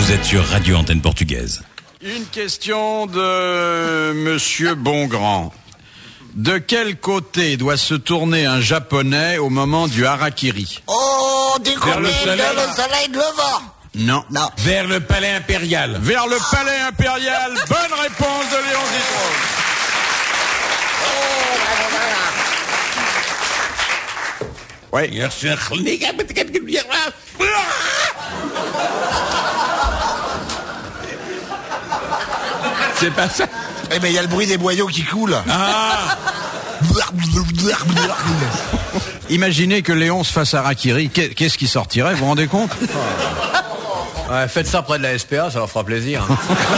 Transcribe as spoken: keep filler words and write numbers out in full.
Vous êtes sur Radio Antenne Portugaise. Une question de Monsieur Bongrand. De quel côté doit se tourner un Japonais au moment du harakiri? Oh, du côté Vers le de soleil. le soleil de levant. Non. Non. Vers le palais impérial. Vers le palais impérial. Bonne réponse de Léon Zitrone. Oui. C'est pas ça. Eh ben, il y a le bruit des boyaux qui coulent. Ah. Imaginez que Léon se fasse harakiri. Qu'est- Qu'est-ce qui sortirait, vous vous rendez compte? Ouais, faites ça près de la S P A, ça leur fera plaisir.